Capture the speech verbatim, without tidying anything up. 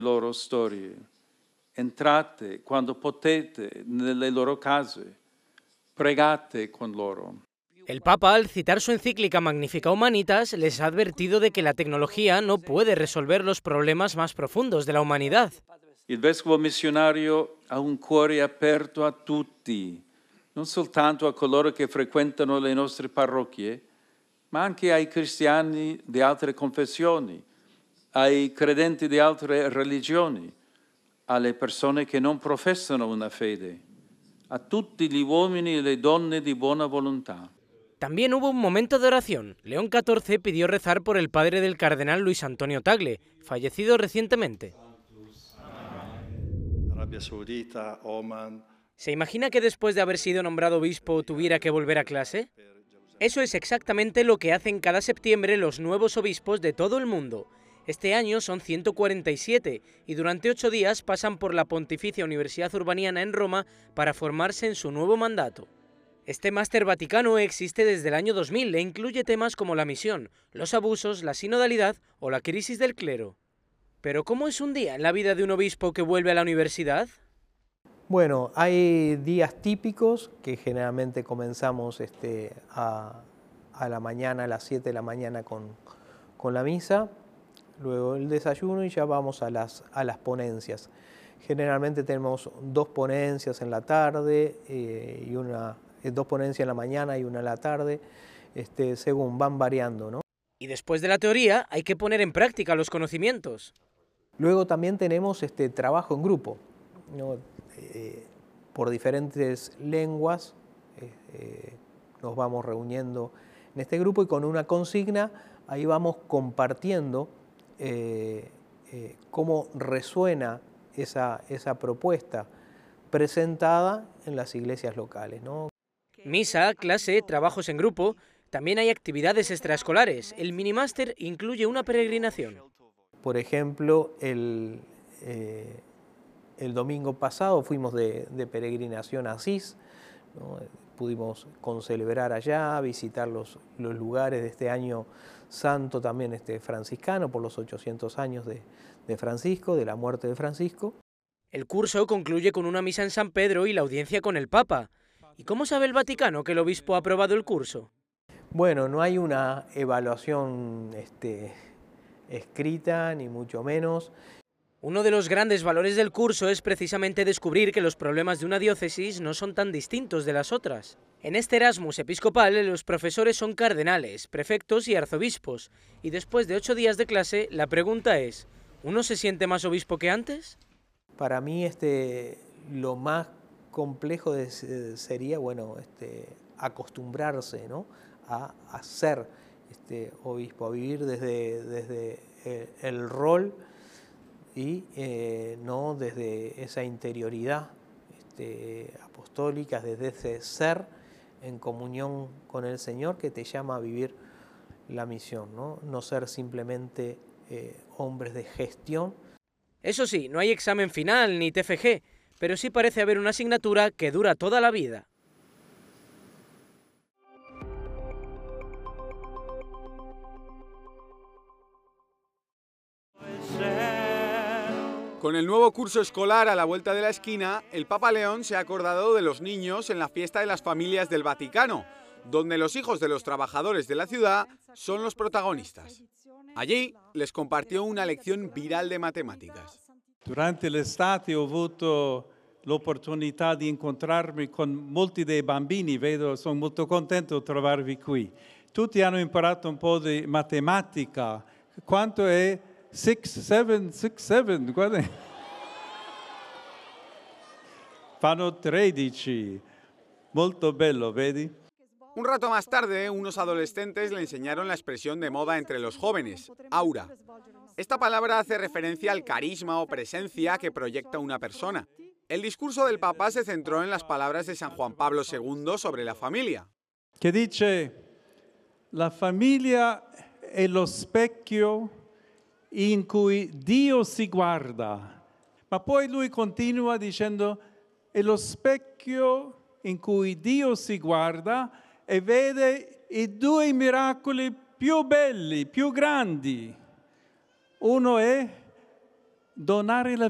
loro storie. Entrate quando potete nelle loro case. Pregate con loro. El Papa, al citar su encíclica Magnificat Humanitas, les ha advertido de que la tecnología no puede resolver los problemas más profundos de la humanidad. Il vescovo missionario ha un cuore aperto a tutti, non soltanto a coloro che frequentano le nostre parrocchie, ma anche ai cristiani di altre confessioni, ai credenti di altre religioni, alle persone che non professano una fede, a tutti gli uomini e le donne di buona volontà. También hubo un momento de oración. León catorce pidió rezar por el padre del cardenal Luis Antonio Tagle, fallecido recientemente. Arabia Saudita, Oman. ¿Se imagina que después de haber sido nombrado obispo tuviera que volver a clase? Eso es exactamente lo que hacen cada septiembre los nuevos obispos de todo el mundo. Este año son ciento cuarenta y siete y durante ocho días pasan por la Pontificia Universidad Urbaniana en Roma para formarse en su nuevo mandato. Este máster vaticano existe desde el año dos mil e incluye temas como la misión, los abusos, la sinodalidad o la crisis del clero. Pero ¿cómo es un día en la vida de un obispo que vuelve a la universidad? Bueno, hay días típicos que generalmente comenzamos este, a, a la mañana, a las siete de la mañana con, con la misa, luego el desayuno y ya vamos a las, a las ponencias. Generalmente tenemos dos ponencias en la tarde eh, y una... dos ponencias en la mañana y una en la tarde, este, según van variando, ¿no? Y después de la teoría hay que poner en práctica los conocimientos. Luego también tenemos este, trabajo en grupo, ¿no? eh, por diferentes lenguas, eh, eh, nos vamos reuniendo en este grupo y con una consigna ahí vamos compartiendo eh, eh, cómo resuena esa, esa propuesta presentada en las iglesias locales, ¿no? Misa, clase, trabajos en grupo, también hay actividades extraescolares. El minimáster incluye una peregrinación. Por ejemplo, el, eh, el domingo pasado fuimos de, de peregrinación a Asís, ¿no? Pudimos concelebrar allá, visitar los, los lugares de este año santo también este franciscano, por los ochocientos años de, de Francisco, de la muerte de Francisco. El curso concluye con una misa en San Pedro y la audiencia con el Papa. ¿Y cómo sabe el Vaticano que el obispo ha aprobado el curso? Bueno, no hay una evaluación este, escrita, ni mucho menos. Uno de los grandes valores del curso es precisamente descubrir que los problemas de una diócesis no son tan distintos de las otras. En este Erasmus episcopal, los profesores son cardenales, prefectos y arzobispos. Y después de ocho días de clase, la pregunta es, ¿uno se siente más obispo que antes? Para mí este, lo más complejo de, sería bueno, este, acostumbrarse, ¿no? a, a ser este, obispo, a vivir desde, desde el, el rol y eh, no desde esa interioridad este, apostólica, desde ese ser en comunión con el Señor que te llama a vivir la misión, no, no ser simplemente eh, hombres de gestión. Eso sí, no hay examen final ni T F G, pero sí parece haber una asignatura que dura toda la vida. Con el nuevo curso escolar a la vuelta de la esquina, el Papa León se ha acordado de los niños en la fiesta de las familias del Vaticano, donde los hijos de los trabajadores de la ciudad son los protagonistas. Allí les compartió una lección viral de matemáticas. Durante l'estate ho avuto l'opportunità di incontrarmi con molti dei bambini, vedo, sono molto contento di trovarvi qui. Tutti hanno imparato un po' di matematica. Quanto è? Six, seven, six, seven. Fanno tredici. Molto bello, vedi? Un rato más tarde, unos adolescentes le enseñaron la expresión de moda entre los jóvenes, aura. Esta palabra hace referencia al carisma o presencia que proyecta una persona. El discurso del Papa se centró en las palabras de San Juan Pablo segundo sobre la familia. Che dice, la famiglia è lo specchio in cui Dio si guarda. Ma poi lui continua dicendo, è lo specchio in cui Dio si guarda e vede i due miracoli più belli, più grandi. Uno è donare la